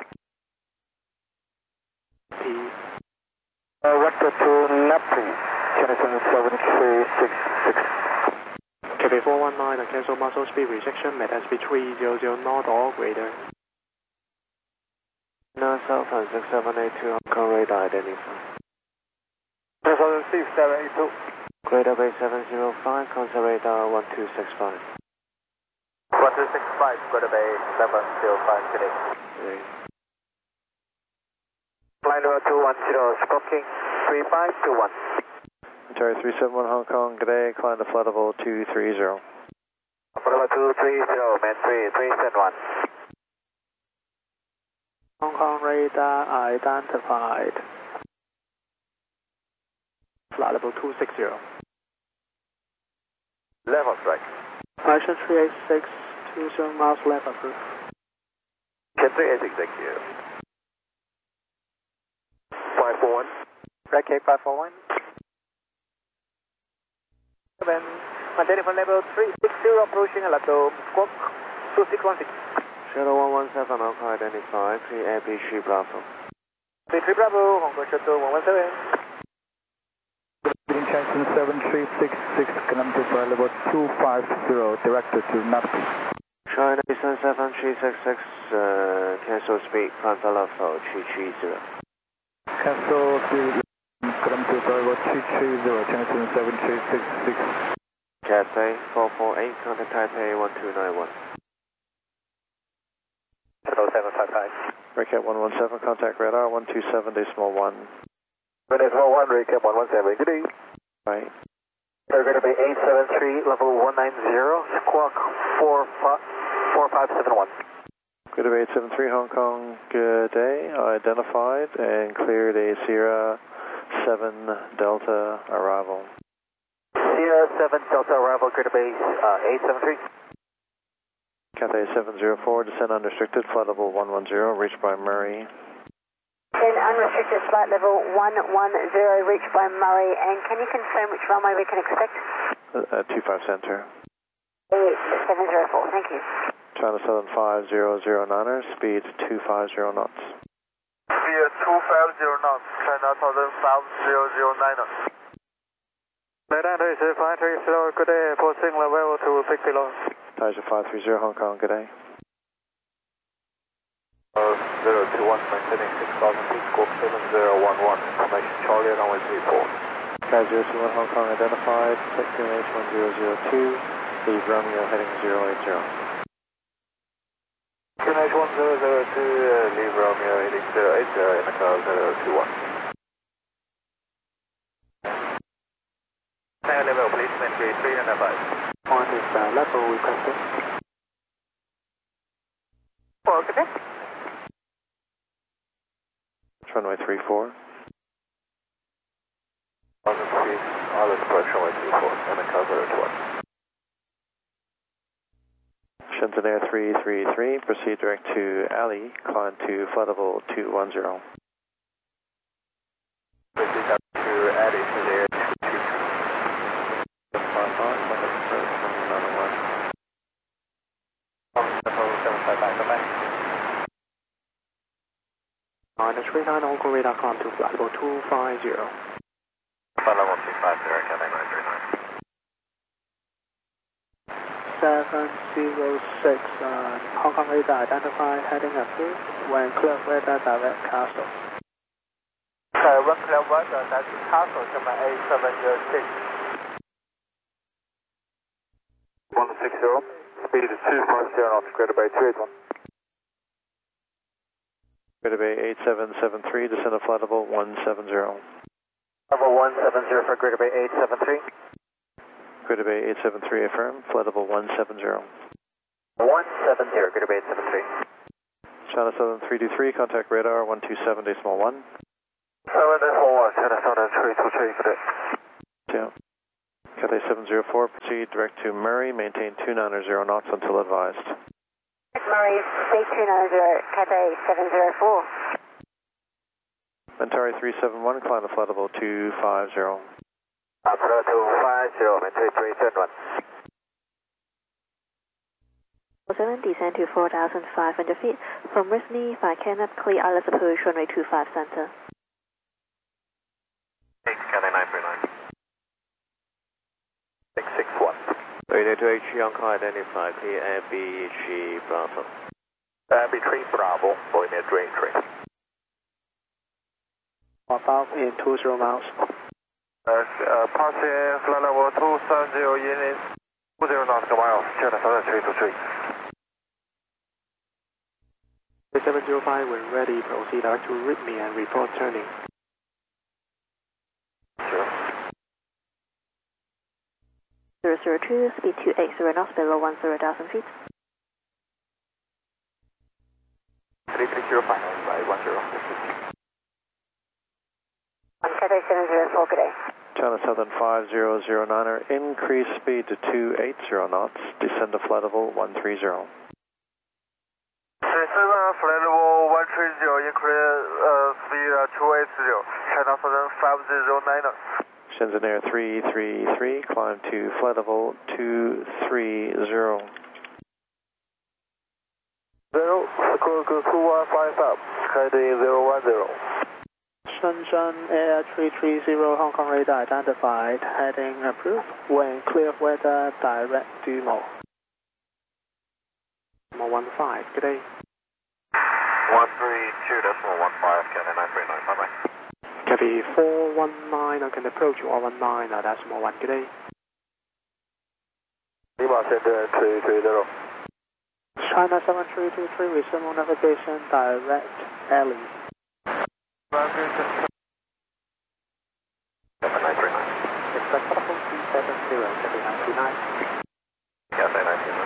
P. Uh, one two two, left please. China seven three six six. K B four one nine and cancel muscle speed rejection, maintain speed three hundred knot or greater. Now Southern six seven eight two, Hong Kong radar identified. Southern six seven eight two. Greater Bay seven zero five, console radar one two six five. one two six five, Greater Bay seven zero five today. Three. Flight level two one zero, Squawking three five two one. Ontario three seven one Hong Kong, good day, climb to flight level two three zero. Flight level two three zero, man three three seven one. Hong Kong radar identified. Flight level two six zero. Level strike. Action three eight six, two zero miles left approved. Cat three eight six, thank you. five four one. Red Cape five four one. Then, maintaining from level three six zero, approaching Alato Squawk two six one six. Shuttle one one seven, Hong Kong identified, three A B three Bravo. three three Bravo, Hong Kong Shuttle one one seven. Jackson seven three six six, kilometers by level two five zero, directed to Napi. China Eastern seven three six six, uh, cancel speed, climb flight level two three zero. Cancel speed, kilometers by level two three zero, Jackson seven three six six. Cathay four four eight, contact Taipei one two nine one. Shuttle seven five five. Recap one one seven, contact radar one two seven decimal one. Decimal one, recap one one seven, good day. Right. They're going to be eight seven three, level one nine zero, Squawk four five seven one. Good day, eight seven three Hong Kong, good day, identified and cleared a Sierra seven Delta arrival. Sierra seven Delta arrival, good base uh, eight seven three. Cathay seven zero four, descend unrestricted, flight level one one zero, reached by Murray. Then unrestricted flight level one one zero, reached by Murray, and can you confirm which runway we can expect? Uh, two five center. eight seven zero four, thank you. China Southern five zero zero niner, speed two five zero knots. Speed two five zero knots, China Southern five zero zero niner. Madam, this is five three zero, good day, approaching level to pick below. Tiger five three zero Hong Kong, good day. Uh, zero two one, maintaining six thousand feet, squawk seven zero one one, information Charlie, runway three four. Sky zero two one Hong Kong identified, taxiing H one zero zero two, leave Romeo heading zero eight zero. H one zero zero two, uh, leave Romeo heading zero eight zero, in the car zero two one. Higher level, please, entry three and five. On is uh, level requested. Four, good day. Runway three four. Thousand feet, Island approach runway three four, and the car zero two one. Shenzhen Air three three three, proceed direct to Ali, climb to flight level two one zero. Proceed up to Ali to the air two two two. seven five five, come back. nine three nine, Hong Kong radar, climb to flight level two five zero. Flight level two five zero, Cathay nine three nine. seven zero six, uh, Hong Kong radar identified, heading approved, when clear radar direct castle. Uh, one clear radar, that's castle, number eight seven zero six. one six zero, speed is two five zero knots, Greater Bay two eight one. Greater Bay eight seven seven three, descend to flight level one seven zero. Level one seven zero for Greater Bay eight seven three. Greater Bay eight seven three affirm, flight level one seven zero. one seven zero, Greater Bay eight seven three. China Southern three two three, contact radar one two seven decimal one. seven decimal one, China Southern three two three, good day. Two. Cathay seven zero four, proceed direct to Murray, maintain two nine zero knots until advised. Murray, state two nine zero, Cathay seven zero four. Mentari three seven one, climb to flight level two five zero. Apollo two five zero, Mentari three seven one. seven, descend to four thousand five hundred feet. From Whitney, by Kenneth, clear island approach runway two five center. Cathay nine three nine. six six one. Radio to H G on call identified, clear Air B G Bravo. Air B three Bravo, going near drain train. About in two zero miles. Uh, uh, passing flight level two three zero in two zero nautical miles, China Southern three two three. seven zero five, when ready, proceed direct to Whitney and report turning. zero zero two, speed two eight zero knots below one zero thousand feet. three three zero five by one zero. Cathay seven zero four, good day. China Southern five zero zero niner, increase speed to two eight zero knots, descend to flight level one three zero. Descend flight level one three zero, increase uh, speed uh, two eight zero, China Southern five zero niner. Shenzhen Air three three three, climb to flight level two three zero. Zero, squawk two one five up, heading zero one zero. Shenzhen Air three three zero, Hong Kong radar identified, heading approved. When clear of weather, direct to Mo. Mo one five, good day. one three two decimal one five, Cathay nine three nine, bye bye. Cathay four one nine, I can approach you, one one nine, uh, decimal one, good day. Lima Center three three zero. China seven three two three, resume navigation, direct alley. Cathay nine three nine. Expect telephone three seven zero, Cathay nine three nine. Cathay nine three nine.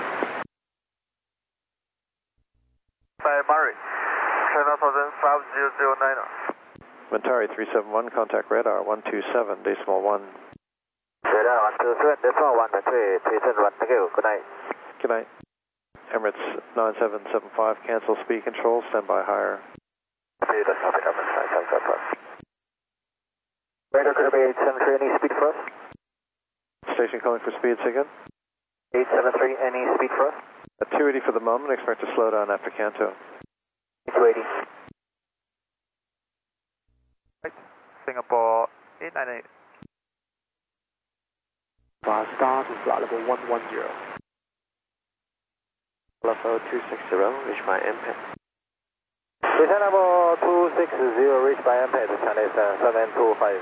By Murray, China Southern five zero zero niner. Mentari three seven one, contact radar one two seven decimal one. Radar one two seven decimal one, Mentari three seven one, thank you, good night. Good night. Emirates nine seven seven five, cancel speed control, stand by higher. Radar copy, Emirates nine seven seven five. Radar could be eight seven three, any speed for us? Station calling for speed, say again. eight seven three, any speed for us? At two eighty for the moment, expect to slow down after Canto. two eighty. Singapore eight nine eight. Bar star to flight level one one zero. Level two six zero, reach my M P A D. Descent level two six zero, reach by M P A D, Chinese seven two five.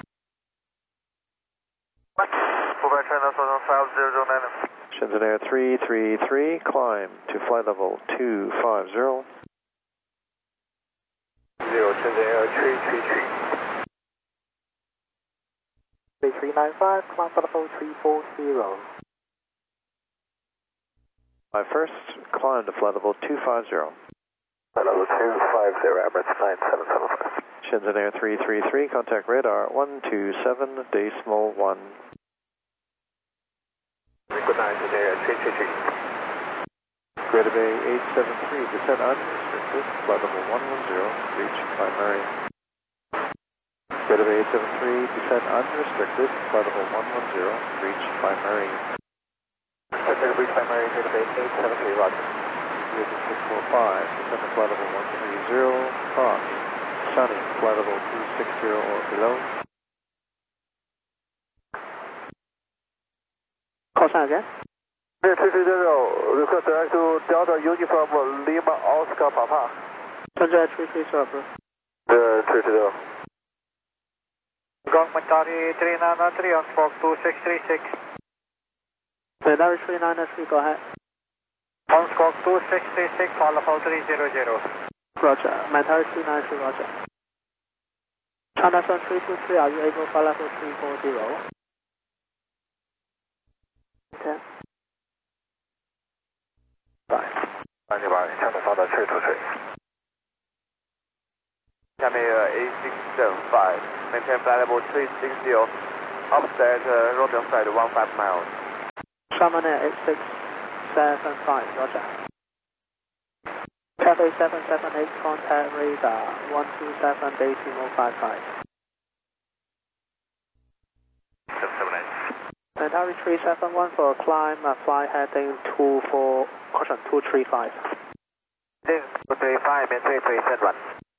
Over China Southern five zero zero nine. Shenzhen Air three three three, climb to flight level two five zero. Zero, Shenzhen Air three three three. three three nine five, climb for level three four zero. My first, climb to flight level two five zero. Flight level two five zero, Emirates nine seven seven five. Shenzhen Air three three three, contact radar one two seven decimal one. Good night, Shenzhen Air three three three. Greater Bay eight seven three, descent unrestricted, flight level one one zero, reach by Murray. Greater Bay eight seven three, descent unrestricted, flight level one one zero, reach by Murray. Descent reach by Murray, Greater Bay eight seven three, roger. Vision six four five, descend to flight level one three zero, cross. Sunny, flight level two six zero or below. Call sign again. three three zero, request direct to Delta Uniform Lima Oscar Papa. Shenzhen three three zero, approved. The three three zero. Gong Mentari three nine three on squawk two six three six. Mentari three nine three, go ahead. On squawk two six three six, follow level three zero zero. Roger. Mentari three nine three, roger. China Sun three two three, are you able to fly level three four zero? three two three. Camille A six seven five, maintain flight level three six zero, offset uh, rotor side one five miles. Shamana eight six seven five, roger. Cathay seven seven eight, contact radar one two seven decimal five five. seven seven eight. Centauri three seven one for a climb, uh, fly heading two four, caution two three five. two three five, maintain three seven one.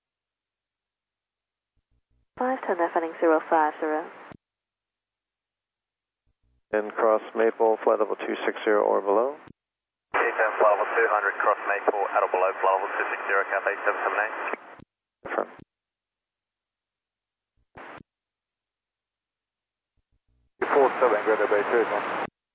five, turn left heading zero five zero. And cross Maple, flight level two six zero or below. T ten, flight level two hundred, cross Maple, at or below, flight level two six zero, Cathay seven seven eight. Confirm. four seven, Greater Bay two eight one.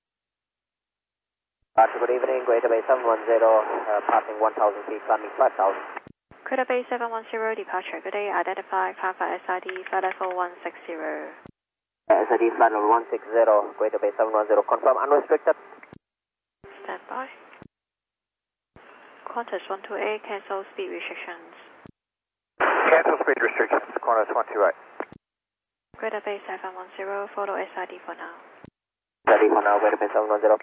Archer, good evening, Greater Bay seven one zero, uh, passing one thousand feet, climbing five thousand. Greater Bay seven one zero, departure. Good day, identify, climb for S I D, flight level one six zero. Uh, S I D flight level one six zero, Greater Bay seven one zero, confirm unrestricted. Stand by. Qantas one two eight, cancel speed restrictions. Cancel speed restrictions, Qantas one two eight. Greater Bay seven one zero, follow S I D for now. S I D for now, Greater Bay seven one zero.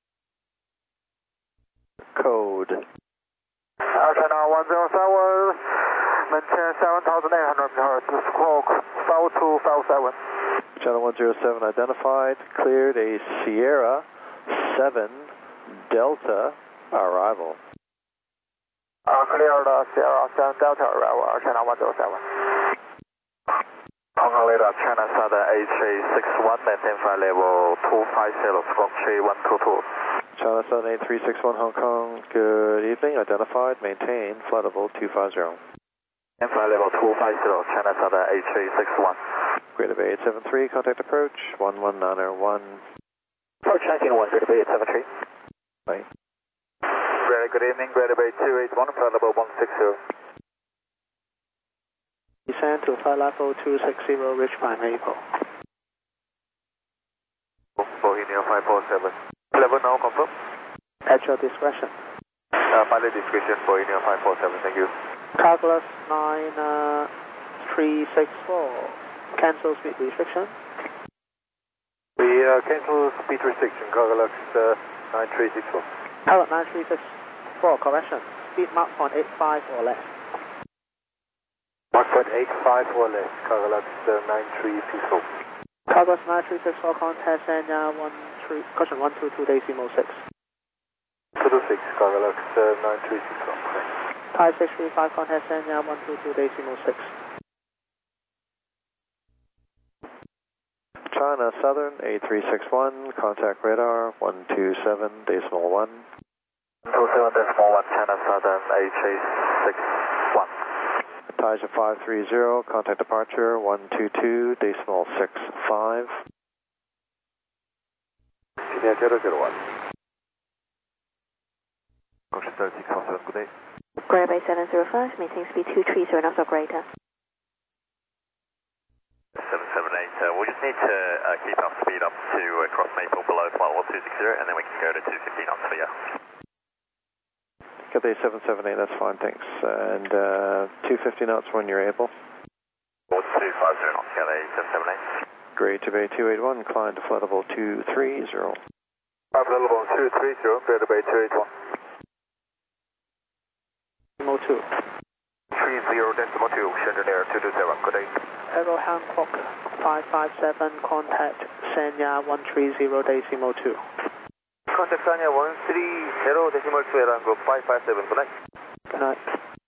Code. China one zero seven, maintain seven thousand eight hundred meters, squawk five two five seven. Channel one zero seven identified, cleared a Sierra seven Delta arrival. Uh, cleared uh, Sierra seven Delta arrival, China one zero seven. Hong Kong radar, China Southern A three six one, maintain flight level two five zero, squawk three one two two. China Southern eight three six one Hong Kong, good evening, identified, maintain, flight level two five zero. And flight level two five zero, China Southern eight three six one. Greater Bay eight seven three, contact approach, one one nine zero one. Approach nineteen one, Greater Bay eight seven three. Bye. Very good evening, Greater Bay two eight one, flight level one six zero. Descend to flight level two six zero, reach by Maple. Bohemia five four seven. Level now confirm. At your discretion. Uh, pilot discretion, Bohemia five four seven, thank you. Calculus nine three six four, cancel speed restriction. We uh, cancel speed restriction, Calculus uh, nine three six four. Calculus nine three six four, correction. Speed mark point eight five or less. one point eight five or less, Calculus uh, nine three six four. Calculus nine three six four, contact Sanya one three, caution one two two decimal six. two two six, Calculus uh, nine three six four. Thai six three five, contact Sanya one two two decimal six. China Southern eight three six one, contact radar one two seven decimal one. one two seven decimal one, China Southern eight three six one. Taija five three zero, contact departure one two two decimal six five. India zero zero one. Goshen thirty six one seven, good day. Greater Bay seven zero five, maintain speed two three zero knots or greater. seven seven eight, uh, we'll just need to uh, keep our speed up to uh, cross Maple below flight level two six zero, and then we can go to two fifty knots for you. Cathay seven seven eight, that's fine, thanks. And uh, two fifty knots when you're able. two five zero knots, Cathay seven seven eight. Greater Bay two eight one, climb to flight level two three zero. Flight level two three zero, Greater Bay two eight one. Decimal two. three zero decimal two, Chandelier two two seven, good day. Aero Hancock five five seven, contact Sanya one three zero decimal two. Contact Sanya one three zero decimal two, Arango five five seven, good night. Good night.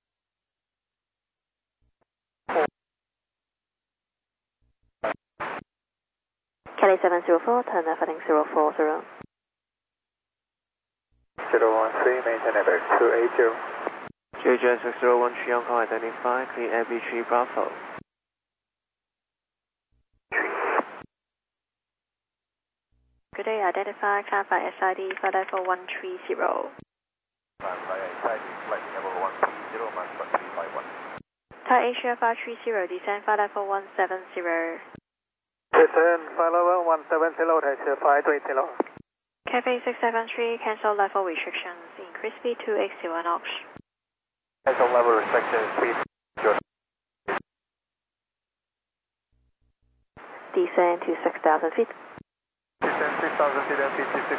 Cathay seven zero four, turn left heading zero four zero. zero one three, maintain level two eight zero. J J six zero one three, Hong Kong identified, clear Air B three Bravo. Good day, identify, climb by S I D, flight level one three zero. Climb by S I D, flight level one three zero, Mach one three five one. Thai Asia five three zero, descend flight level one seven zero. Descend flight level one seven zero, Thai Asia five three zero. Cathay six seven three, cancel level restrictions, increase speed to eight zero knots. level restriction speed. Descend to six thousand feet. Descend six thousand feet and fifty-six.